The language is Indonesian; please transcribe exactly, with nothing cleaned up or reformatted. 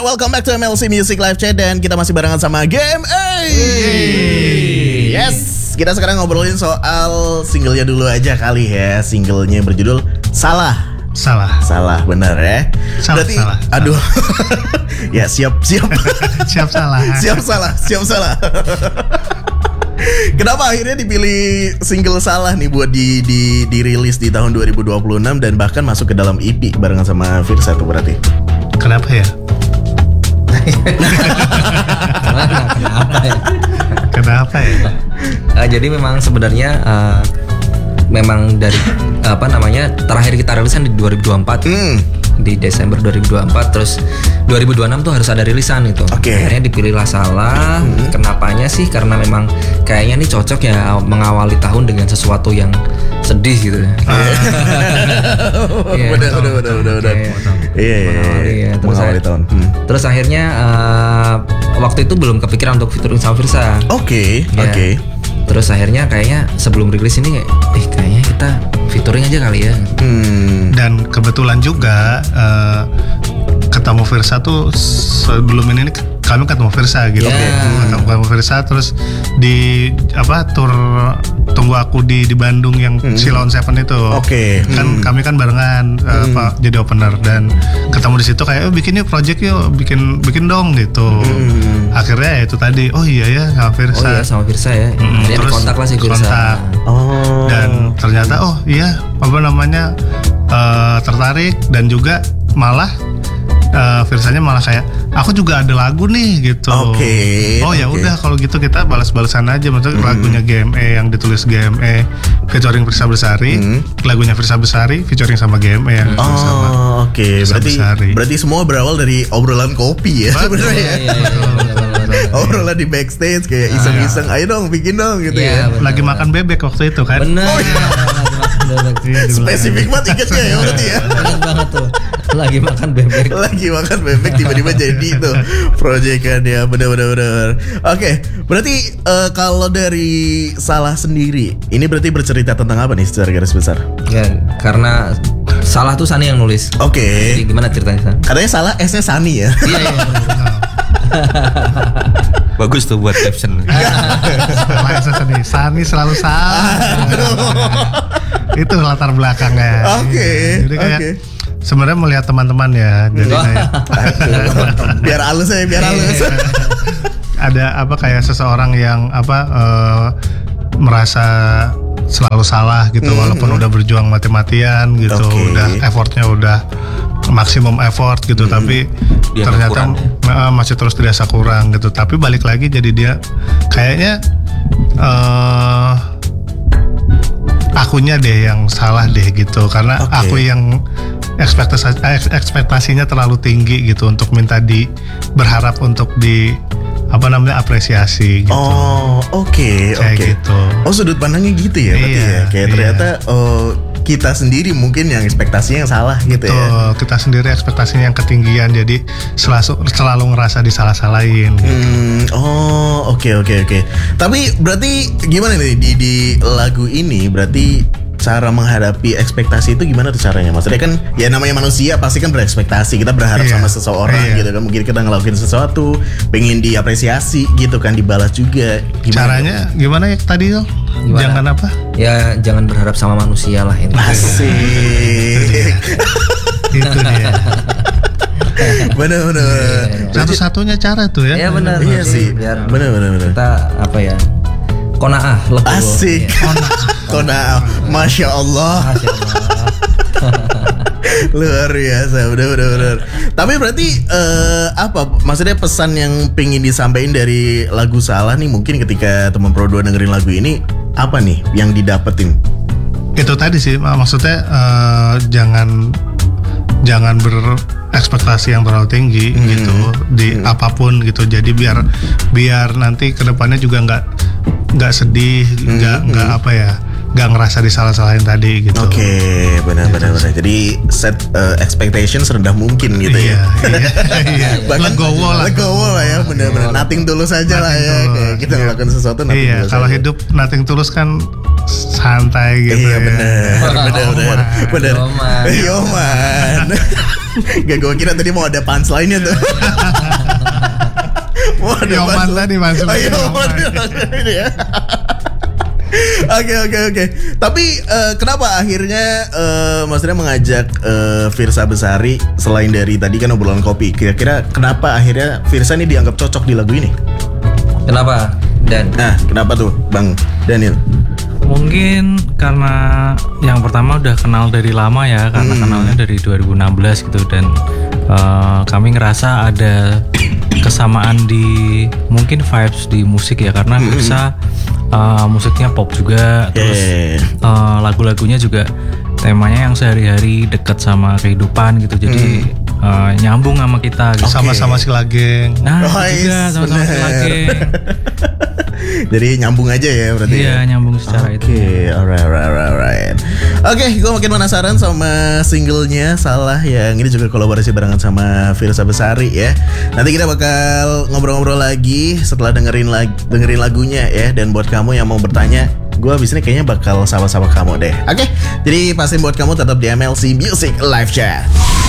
welcome back to M L C Music Live Chat. Dan kita masih barengan sama Game A. Yes, kita sekarang ngobrolin soal singlenya dulu aja kali ya. Singlenya berjudul Salah. Salah. Salah, benar ya. Salah, Berarti, salah. aduh. Ya siap, siap. Siap salah. Siap salah, siap salah. Kenapa akhirnya dipilih single Salah nih buat di, di dirilis di tahun dua ribu dua puluh enam dan bahkan masuk ke dalam E P barengan sama Firsa tuh berarti? Kenapa ya? Kenapa ya? Kenapa ya? Uh, jadi memang sebenarnya uh, memang dari apa namanya terakhir kita rilisan di dua ribu dua puluh empat. Hmm. Di Desember dua ribu dua puluh empat, terus dua ribu dua puluh enam tuh harus ada rilisan itu. Okay. Akhirnya dipilihlah Salah. Hmm. Kenapanya sih? Karena memang kayaknya nih cocok ya mengawali tahun dengan sesuatu yang sedih gitu. Iya, udah, udah, udah, udah, udah. Iya, iya. Terus mengawali tahun. Hmm. Terus akhirnya uh, waktu itu belum kepikiran untuk featuring sama Firsa. Oke, Ya. oke. Terus akhirnya kayaknya sebelum rilis ini kayak, eh kayaknya kita featuring aja kali ya. Hmm. Dan kebetulan juga uh, ketemu Firsa tuh sebelum ini kami ketemu Firsa gitu. Yeah. Ketemu, ketemu Firsa terus di apa tur Tunggu Aku di di Bandung yang hmm. Silon Seven itu. Oke. Okay. Kan hmm. kami kan barengan uh, hmm. apa, jadi opener dan ketemu di situ kayak oh, bikin yuk project yuk, bikin bikin dong gitu. Hmm. Akhirnya ya itu tadi oh iya ya sama Firsa. Oh iya sama Firsa ya. Hmm. Dia Terus kontak lah si Firsa. Kontak. Oh. Dan ternyata oh iya apa namanya uh, tertarik dan juga malah uh, Firsanya malah kayak aku juga ada lagu nih gitu. Oke. Okay, oh ya okay. udah kalau gitu kita balas-balasan aja maksudnya hmm. lagunya G M E yang ditulis G M E featuring Firsa Besari, hmm. lagunya Firsa Besari featuring sama G M E yang oh, sama. Oke, okay. berarti Besari. berarti semua berawal dari obrolan kopi ya sebenarnya ya. Iya, iya, iya, obrolan di backstage kayak iseng-iseng, ayo dong bikin dong gitu iya, ya. Bener, lagi bener. makan bebek waktu itu kan. Bener. Oh, iya. Spesifik banget ingetnya ya berarti ya. Bener banget tuh. Lagi makan bebek. Lagi makan bebek tiba-tiba jadi tuh proyekannya, bener-bener. Oke, berarti uh, kalau dari Salah sendiri, ini berarti bercerita tentang apa nih secara garis besar? Ya, karena Salah tuh Sani yang nulis. Oke. Okay. Jadi gimana ceritanya San? Katanya Salah S-nya Sani ya. Iya iya. Bagus tuh buat caption. Lain Sani, Sani selalu salah. Itu latar belakangnya. Oke. Okay. Jadi kayak okay. sebenarnya melihat teman-teman ya, jadi kayak biar halus ya, biar halus. Ada apa kayak seseorang yang apa uh, merasa selalu salah gitu, mm-hmm. walaupun udah berjuang mati-matian gitu, okay. udah effortnya udah maksimum effort gitu, mm-hmm. tapi dia ternyata uh, masih terus dirasa kurang gitu. Tapi balik lagi jadi dia kayaknya uh, akunya deh yang salah deh gitu, karena okay. aku yang ekspektasi ekspektasinya terlalu tinggi gitu untuk minta di berharap untuk di apa namanya apresiasi gitu. Oh, oke, okay, oke. Okay. Gitu. Oh, sudut pandangnya gitu ya, berarti iya, ya. Kayak iya. ternyata oh, kita sendiri mungkin yang ekspektasinya yang salah gitu. Betul, ya. Kita sendiri ekspektasinya yang ketinggian, jadi selalu selalu ngerasa disalah-salahin. Gitu. Hmm, oh, oke, okay, oke, okay, oke. Okay. Tapi berarti gimana nih di di lagu ini? Berarti cara menghadapi ekspektasi itu gimana tuh caranya? Maksudnya kan ya namanya manusia pasti kan berekspektasi. Kita berharap iya, sama seseorang iya. gitu kan. Mungkin kita ngelakuin sesuatu, pengen diapresiasi gitu kan, dibalas juga. Gimana caranya itu? Gimana ya tadi tuh? Jangan apa? Ya jangan berharap sama manusia lah ini. Asik. Itu dia. Bener-bener. Satu-satunya cara tuh ya. Iya benar. Iya sih. Bener-bener. Kita apa ya? Konaah legowo. Asik. Konaah. Masya Allah. Masya Allah. Luar biasa, bener-bener. Tapi berarti uh, apa? Maksudnya pesan yang pengen disampaikan dari lagu Salah nih, mungkin ketika teman Pro dua dengerin lagu ini, apa nih yang didapetin? Itu tadi sih, maksudnya uh, jangan jangan berekspektasi yang terlalu tinggi hmm. gitu di hmm. apapun gitu. Jadi biar biar nanti kedepannya juga nggak nggak sedih, nggak hmm. nggak apa ya, nggak ngerasa disalah-salahin tadi gitu. Oke, okay, benar-benar benar. Jadi set uh, expectation serendah mungkin gitu iya, ya. Iya, iya. Bahkan legowo lah. Legowo lah ya, benar-benar. Nothing tulus aja lah ya. Kayak kita iya. melakukan sesuatu nothing iya, tulus. Kalau aja. hidup nothing tulus kan santai gitu. Iya ya. benar, benar, benar, benar. Yoman. Yoman. Gak, gue kira tadi mau ada punchline-nya tuh. Mau ada Yoman punchline. tadi masuk. Oh, Yoman. Ini ya. Oke oke oke. Tapi uh, kenapa akhirnya uh, Mas Ria mengajak uh, Firsa Besari selain dari tadi kan obrolan kopi? Kira-kira kenapa akhirnya Firsa ini dianggap cocok di lagu ini? Kenapa? Dan Nah, kenapa tuh, Bang Daniel? Mungkin karena yang pertama udah kenal dari lama ya, karena Hmm. kenalnya dari dua ribu enam belas gitu, dan uh, kami ngerasa ada kesamaan di mungkin vibes di musik ya, karena Hmm. bisa uh, musiknya pop juga, terus Yeah. uh, lagu-lagunya juga temanya yang sehari-hari dekat sama kehidupan gitu, jadi uh, nyambung sama kita gitu. Oke. Sama-sama si Lageng. Nah Oh, juga yes, sama-sama bener. lagi. Jadi nyambung aja ya berarti. Iya, ya? nyambung secara Oke, itu. alright, alright, alright, alright. Oke, gue makin penasaran sama singlenya Salah yang ini juga kolaborasi barengan sama Firsa Besari ya. Nanti kita bakal ngobrol-ngobrol lagi setelah dengerin lag dengerin lagunya ya. Dan buat kamu yang mau bertanya, gue abis ini kayaknya bakal sama-sama kamu deh. Oke, jadi pastiin buat kamu tetap di M L C Music Live Chat.